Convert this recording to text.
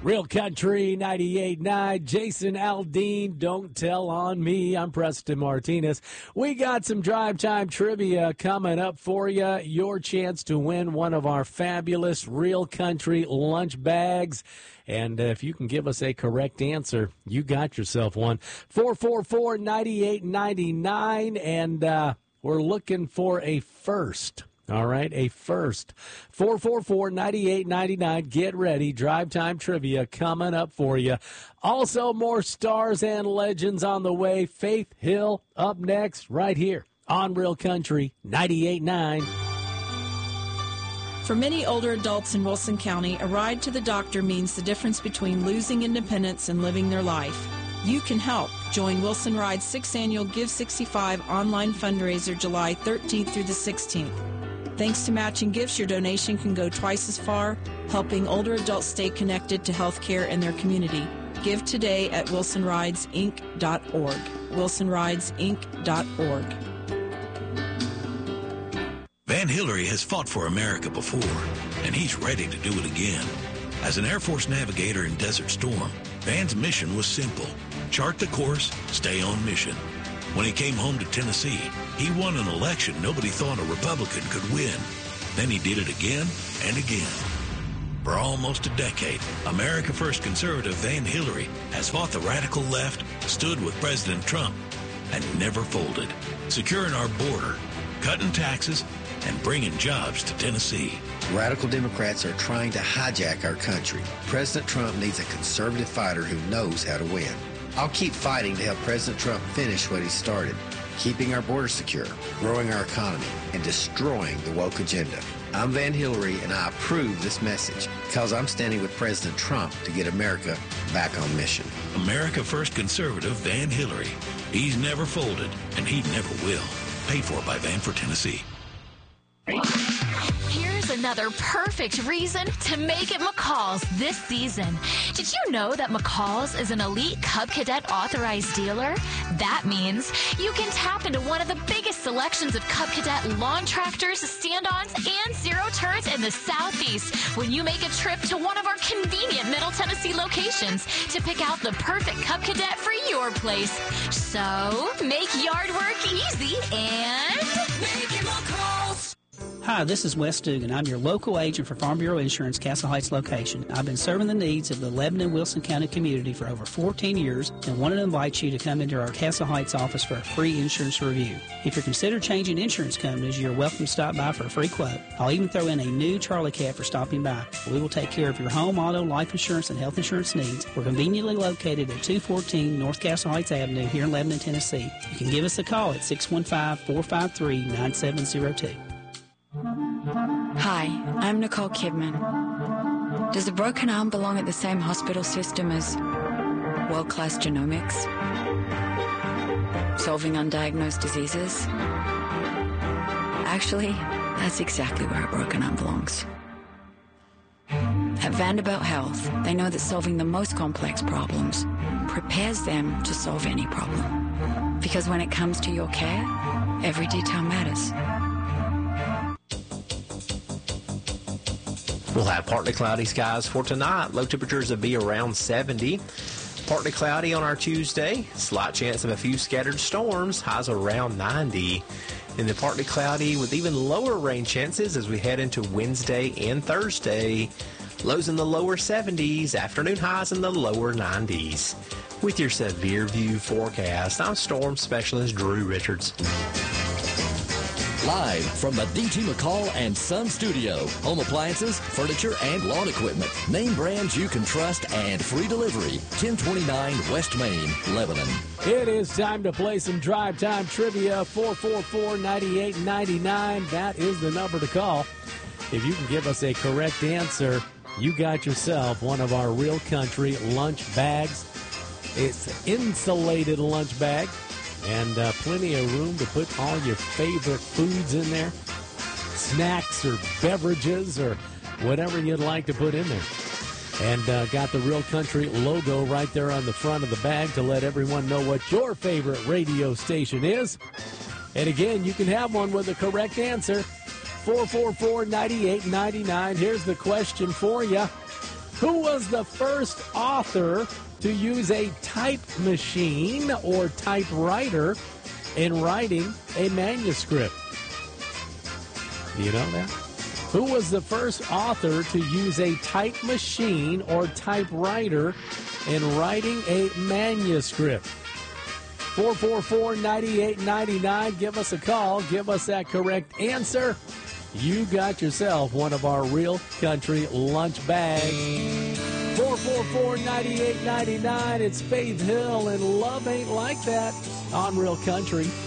Real Country 98.9, Jason Aldean, Don't Tell on Me. I'm Preston Martinez. We got some drive time trivia coming up for you. Your chance to win one of our fabulous Real Country lunch bags. And if you can give us a correct answer, you got yourself one. 444-9899, and we're looking for a first. All right, a first. 444-9899. Get ready. Drive time trivia coming up for you. Also, more stars and legends on the way. Faith Hill up next right here on Real Country 98.9. For many older adults in Wilson County, a ride to the doctor means the difference between losing independence and living their life. You can help. Join Wilson Ride's 6th annual Give 65 online fundraiser July 13th through the 16th. Thanks to matching gifts, your donation can go twice as far, helping older adults stay connected to health care and their community. Give today at wilsonridesinc.org. wilsonridesinc.org. Van Hillary has fought for America before, and he's ready to do it again. As an Air Force navigator in Desert Storm, Van's mission was simple: chart the course, stay on mission. When he came home to Tennessee, he won an election nobody thought a Republican could win. Then he did it again and again. For almost a decade, America First conservative Van Hillary has fought the radical left, stood with President Trump, and never folded, securing our border, cutting taxes, and bringing jobs to Tennessee. Radical Democrats are trying to hijack our country. President Trump needs a conservative fighter who knows how to win. I'll keep fighting to help President Trump finish what he started, keeping our border secure, growing our economy, and destroying the woke agenda. I'm Van Hillary, and I approve this message because I'm standing with President Trump to get America back on mission. America First conservative Van Hillary. He's never folded, and he never will. Paid for by Van for Tennessee. Here's another perfect reason to make it McCall's this season. Did you know that McCall's is an elite Cub Cadet authorized dealer? That means you can tap into one of the biggest selections of Cub Cadet lawn tractors, stand-ons, and zero turns in the Southeast when you make a trip to one of our convenient Middle Tennessee locations to pick out the perfect Cub Cadet for your place. So, make yard work easy and make it McCall's. Hi, this is Wes Dugan. I'm your local agent for Farm Bureau Insurance, Castle Heights location. I've been serving the needs of the Lebanon-Wilson County community for over 14 years and wanted to invite you to come into our Castle Heights office for a free insurance review. If you're considering changing insurance companies, you're welcome to stop by for a free quote. I'll even throw in a new Charlie Cat for stopping by. We will take care of your home, auto, life insurance, and health insurance needs. We're conveniently located at 214 North Castle Heights Avenue here in Lebanon, Tennessee. You can give us a call at 615-453-9702. Hi, I'm Nicole Kidman. Does a broken arm belong at the same hospital system as world-class genomics? Solving undiagnosed diseases? Actually, that's exactly where a broken arm belongs. At Vanderbilt Health, they know that solving the most complex problems prepares them to solve any problem. Because when it comes to your care, every detail matters. We'll have partly cloudy skies for tonight. Low temperatures will be around 70. Partly cloudy on our Tuesday. Slight chance of a few scattered storms. Highs around 90. And then partly cloudy with even lower rain chances as we head into Wednesday and Thursday. Lows in the lower 70s. Afternoon highs in the lower 90s. With your Severe View forecast, I'm Storm Specialist Drew Richards. Live from the D.T. McCall and Son Studio. Home appliances, furniture, and lawn equipment. Name brands you can trust and free delivery. 1029 West Main, Lebanon. It is time to play some drive time trivia. 444-9899. That is the number to call. If you can give us a correct answer, you got yourself one of our Real Country lunch bags. It's an insulated lunch bag. And plenty of room to put all your favorite foods in there, snacks or beverages or whatever you'd like to put in there. And got the Real Country logo right there on the front of the bag to let everyone know what your favorite radio station is. And again, you can have one with the correct answer. 444-9899. Here's the question for you. Who was the first author to use a type machine or typewriter in writing a manuscript? Do you know that? Who was the first author to use a type machine or typewriter in writing a manuscript? 444-9899. Give us a call. Give us that correct answer. You got yourself one of our Real Country lunch bags. 444-9899. It's Faith Hill and Love Ain't Like That on Real Country.